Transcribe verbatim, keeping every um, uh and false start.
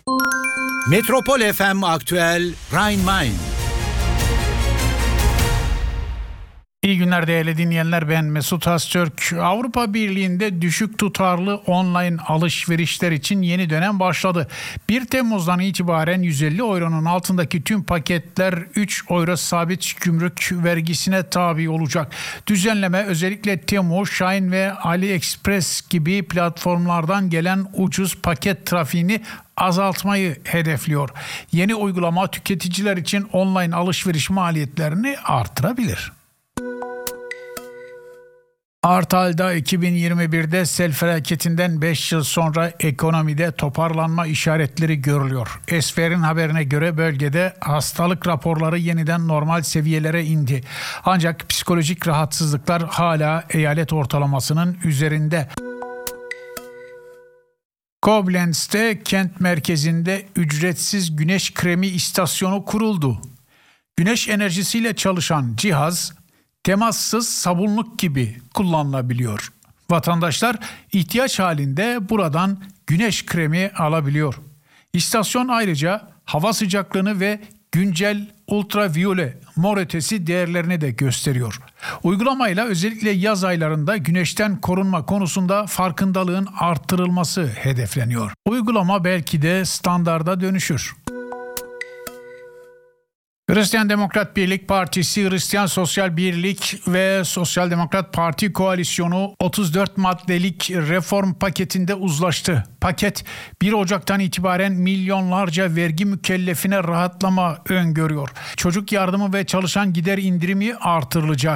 Metropol F M Aktüel Rhein-Main. İyi günler değerli dinleyenler, ben Mesut Öztürk. Avrupa Birliği'nde düşük tutarlı online alışverişler için yeni dönem başladı. bir Temmuz'dan itibaren yüz elli euronun altındaki tüm paketler üç euro sabit gümrük vergisine tabi olacak. Düzenleme özellikle Temu, Shein ve AliExpress gibi platformlardan gelen ucuz paket trafiğini azaltmayı hedefliyor. Yeni uygulama tüketiciler için online alışveriş maliyetlerini artırabilir. Artal'da iki bin yirmi birde sel felaketinden beş yıl sonra ekonomide toparlanma işaretleri görülüyor. Esfer'in haberine göre bölgede hastalık raporları yeniden normal seviyelere indi. Ancak psikolojik rahatsızlıklar hala eyalet ortalamasının üzerinde. Koblenz'te kent merkezinde ücretsiz güneş kremi istasyonu kuruldu. Güneş enerjisiyle çalışan cihaz temassız sabunluk gibi kullanılabiliyor. Vatandaşlar ihtiyaç halinde buradan güneş kremi alabiliyor. İstasyon ayrıca hava sıcaklığını ve güncel ultraviyole mor ötesi değerlerini de gösteriyor. Uygulamayla özellikle yaz aylarında güneşten korunma konusunda farkındalığın arttırılması hedefleniyor. Uygulama belki de standarda dönüşür. Hristiyan Demokrat Birlik Partisi, Hristiyan Sosyal Birlik ve Sosyal Demokrat Parti koalisyonu otuz dört maddelik reform paketinde uzlaştı. Paket bir Ocak'tan itibaren milyonlarca vergi mükellefine rahatlama öngörüyor. Çocuk yardımı ve çalışan gider indirimi artırılacak.